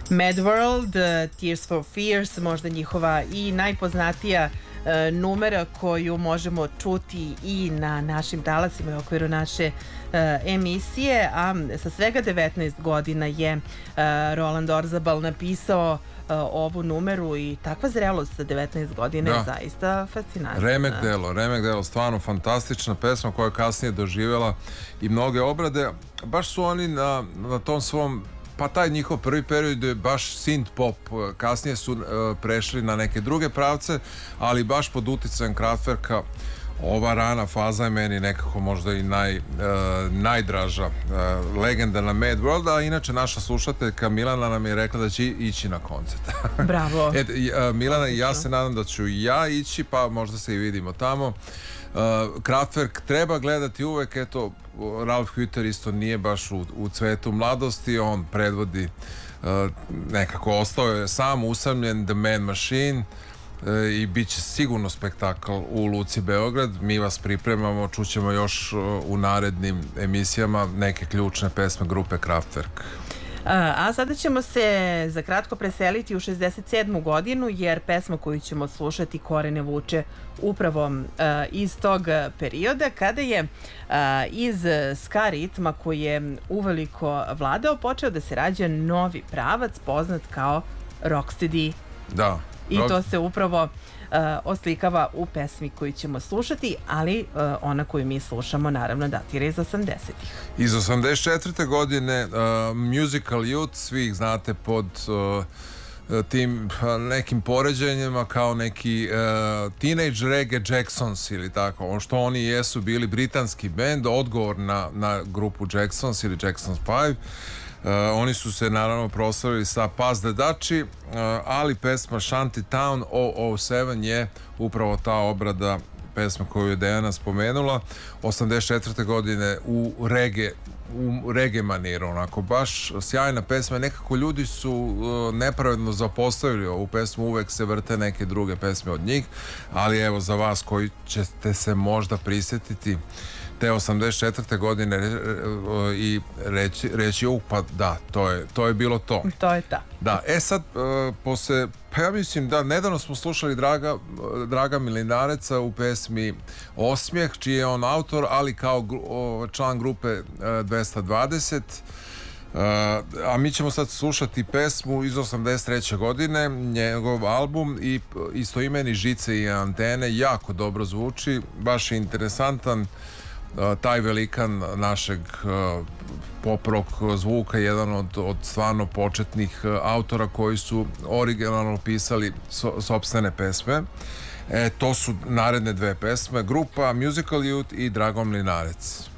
Mad World, Tears for Fears, možda njihova i najpoznatija numera koju možemo čuti i na našim talasima u okviru naše emisije, a sa svega 19 godina je Roland Orzabal napisao ovu numeru i takva zrelost sa 19 godina je zaista fascinantna. Remek delo, stvarno fantastična pesma koja je kasnije doživjela i mnoge obrade. Baš su oni na tom svom, pa taj njihov prvi period je baš synth pop, kasnije su prešli na neke druge pravce, ali baš pod uticajem Kraftwerka ova rana faza je meni nekako možda i najdraža. Legendarna Mad World, a inače naša slušateljka Milana nam je rekla da će ići na koncert. Bravo. Milana, ja se nadam da ću i ja ići, pa možda se i vidimo tamo. Kraftwerk treba gledati uvek, eto, Ralf Hütter isto nije baš u cvetu mladosti, on predvodi, nekako ostao je sam usamljen, The Man Machine, i bit će sigurno spektakl u Luci Beograd. Mi vas pripremamo, čućemo još u narednim emisijama neke ključne pesme grupe Kraftwerk. A sada ćemo se za kratko preseliti u 67. godinu, jer pesma koju ćemo slušati korene vuče upravo iz tog perioda, kada je iz ska ritma koji je uveliko vladao počeo da se rađa novi pravac poznat kao rocksteady. Da. I to se upravo oslikava u pesmi koju ćemo slušati, ali ona koju mi slušamo naravno datira iz 80-ih. Iz 84. godine Musical Youth, svi ih znate pod tim nekim poređenjima kao neki Teenage Reggae Jacksons ili tako, ono što oni jesu bili britanski bend, odgovor na grupu Jacksons ili Jacksons 5. Oni su se naravno proslavili sa Pass the Dutchie, ali pesma Shanty Town 007 je upravo ta obrada pesma koju je Dejana spomenula. 84. godine u reggae maniru, onako baš sjajna pesma. Nekako ljudi su nepravedno zapostavili ovu pesmu, uvek se vrte neke druge pesme od njih, ali evo za vas koji ćete se možda prisjetiti te 84. godine i reći pa da, to je bilo to. To je ta. Da, sad, pa ja mislim da nedavno smo slušali Draga Milinareca u pesmi Osmijeh, čiji je on autor, ali kao član grupe 220. A mi ćemo sad slušati pesmu iz 83. godine, njegov album i istoimeni Žice i antene, jako dobro zvuči, baš je interesantan. Taj velikan našeg pop rock zvuka, jedan od stvarno početnih autora koji su originalno pisali sopstvene pesme. To su naredne dve pesme, grupa Musical Youth i Drago Mlinarec.